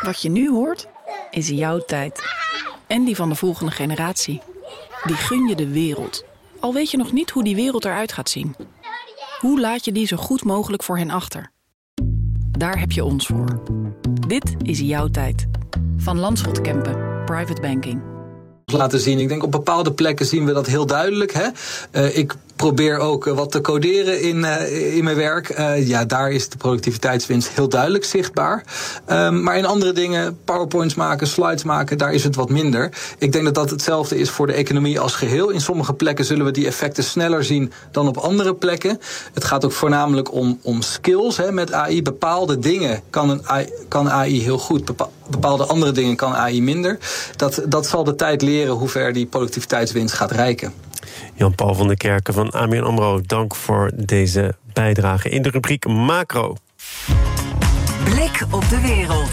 Wat je nu hoort, is jouw tijd. En die van de volgende generatie. Die gun je de wereld. Al weet je nog niet hoe die wereld eruit gaat zien. Hoe laat je die zo goed mogelijk voor hen achter? Daar heb je ons voor. Dit is jouw tijd. Van Landschot Kempen, Private Banking. Laten zien. Ik denk op bepaalde plekken zien we dat heel duidelijk. Hè? Ik probeer ook wat te coderen in mijn werk. Daar is de productiviteitswinst heel duidelijk zichtbaar. Maar in andere dingen, PowerPoints maken, slides maken, daar is het wat minder. Ik denk dat dat hetzelfde is voor de economie als geheel. In sommige plekken zullen we die effecten sneller zien dan op andere plekken. Het gaat ook voornamelijk om skills met AI. Bepaalde dingen kan AI heel goed. Bepaalde andere dingen kan AI minder. Dat zal de tijd leren hoe ver die productiviteitswinst gaat reiken. Jan-Paul van der Kerken van ABN AMRO, dank voor deze bijdrage in de rubriek Macro. Blik op de wereld.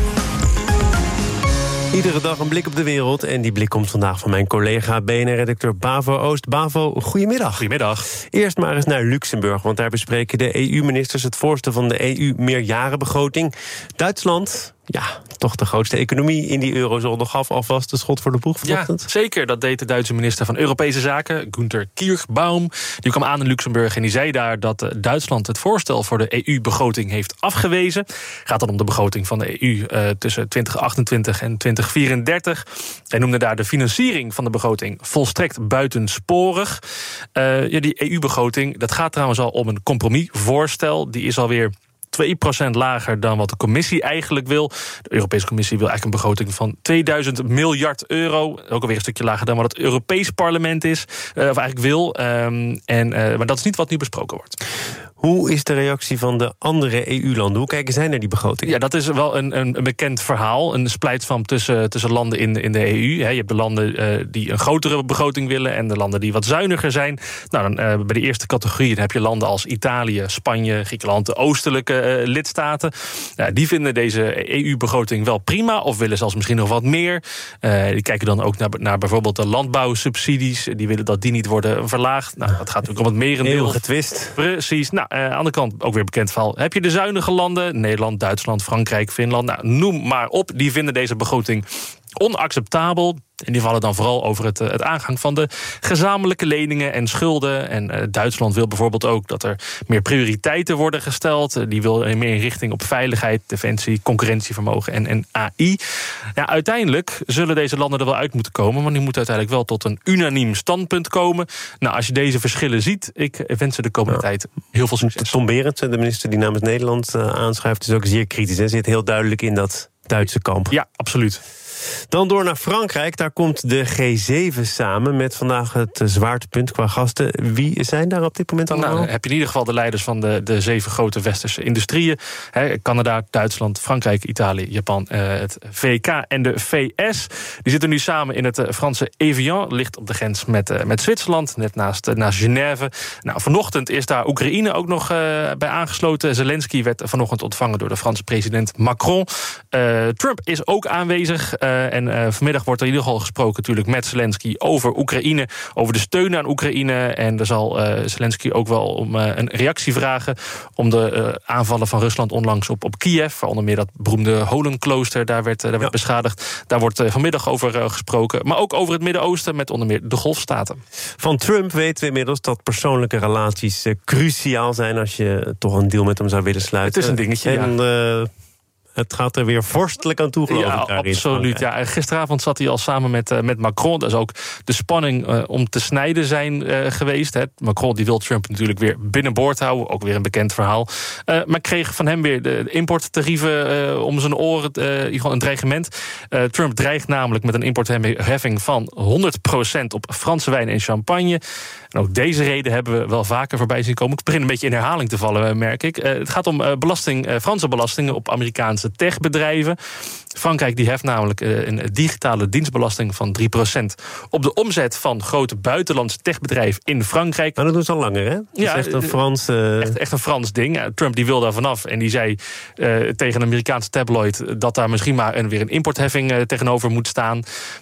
Iedere dag een blik op de wereld. En die blik komt vandaag van mijn collega BNR-redacteur Bavo Oost. Bavo, goedemiddag. Goedemiddag. Eerst maar eens naar Luxemburg, want daar bespreken de EU-ministers het voorstel van de EU-meerjarenbegroting. Duitsland, toch de grootste economie in die eurozone, gaf alvast de schot voor de boeg vanochtend. Ja, zeker. Dat deed de Duitse minister van Europese Zaken, Günther Kirchbaum. Die kwam aan in Luxemburg en die zei daar dat Duitsland het voorstel voor de EU-begroting heeft afgewezen. Gaat dan om de begroting van de EU tussen 2028 en 2034. Hij noemde daar de financiering van de begroting volstrekt buitensporig. Die EU-begroting, dat gaat trouwens al om een compromisvoorstel. Die is alweer 2% lager dan wat de commissie eigenlijk wil. De Europese Commissie wil eigenlijk een begroting van 2000 miljard euro. Ook alweer een stukje lager dan wat het Europees Parlement is. Of eigenlijk wil. Maar dat is niet wat nu besproken wordt. Hoe is de reactie van de andere EU-landen? Hoe kijken zij naar die begroting? Ja, dat is wel een bekend verhaal. Een splijtswam tussen landen in de EU. Je hebt de landen die een grotere begroting willen en de landen die wat zuiniger zijn. Nou, bij de eerste categorie heb je landen als Italië, Spanje, Griekenland, de oostelijke lidstaten. Die vinden deze EU-begroting wel prima of willen zelfs misschien nog wat meer. Die kijken dan ook naar bijvoorbeeld de landbouwsubsidies. Die willen dat die niet worden verlaagd. Nou, dat gaat natuurlijk om het merendeel. Heel getwist. Precies. Nou, aan de andere kant ook weer bekend verhaal. Heb je de zuinige landen, Nederland, Duitsland, Frankrijk, Finland. Nou, noem maar op. Die vinden deze begroting onacceptabel. En die vallen dan vooral over het aangang van de gezamenlijke leningen en schulden. En Duitsland wil bijvoorbeeld ook dat er meer prioriteiten worden gesteld. Die wil meer in richting op veiligheid, defensie, concurrentievermogen en AI. Ja, uiteindelijk zullen deze landen er wel uit moeten komen, want die moeten uiteindelijk wel tot een unaniem standpunt komen. Nou, als je deze verschillen ziet, ik wens ze de komende tijd heel veel succes. Tom Berends, de minister die namens Nederland aanschuift, is ook zeer kritisch. Hij zit heel duidelijk in dat Duitse kamp. Ja, absoluut. Dan door naar Frankrijk. Daar komt de G7 samen met vandaag het zwaartepunt qua gasten. Wie zijn daar op dit moment allemaal? Nou, heb je in ieder geval de leiders van de 7 grote westerse industrieën. Canada, Duitsland, Frankrijk, Italië, Japan, het VK en de VS. Die zitten nu samen in het Franse Evian. Ligt op de grens met Zwitserland, net naast Genève. Nou, vanochtend is daar Oekraïne ook nog bij aangesloten. Zelensky werd vanochtend ontvangen door de Franse president Macron. Trump is ook aanwezig. En vanmiddag wordt er in ieder geval gesproken natuurlijk met Zelensky over Oekraïne, over de steun aan Oekraïne. En er zal Zelensky ook wel om een reactie vragen om de aanvallen van Rusland onlangs op Kiev, onder meer dat beroemde Holenklooster, daar werd beschadigd. Daar wordt vanmiddag over gesproken. Maar ook over het Midden-Oosten met onder meer de Golfstaten. Van Trump weten we inmiddels dat persoonlijke relaties cruciaal zijn als je toch een deal met hem zou willen sluiten. Het is een dingetje, en, het gaat er weer vorstelijk aan toe, geloof ik. Ja, absoluut. Ja. Gisteravond zat hij al samen met Macron. Dat is ook de spanning om te snijden zijn geweest. Macron die wil Trump natuurlijk weer binnenboord houden. Ook weer een bekend verhaal. Maar kreeg van hem weer de importtarieven om zijn oren. Een dreigement. Trump dreigt namelijk met een importheffing van 100% op Franse wijn en champagne. En ook deze reden hebben we wel vaker voorbij zien komen. Ik begin een beetje in herhaling te vallen, merk ik. Het gaat om Franse belastingen op Amerikaanse techbedrijven. Frankrijk die heft namelijk een digitale dienstbelasting van 3% op de omzet van grote buitenlandse techbedrijven in Frankrijk. Maar dat doen ze al langer, hè? Dat is echt een Frans... Echt een Frans ding. Ja, Trump die wil daar vanaf en die zei tegen een Amerikaanse tabloid dat daar misschien maar weer een importheffing tegenover moet staan.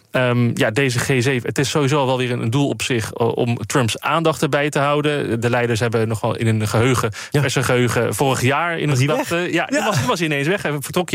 Deze G7, het is sowieso wel weer een doel op zich om Trumps aandacht erbij te houden. De leiders hebben nog wel in een verse geheugen vorig jaar in het was hij weg? Die was ineens weg. Hij vertrok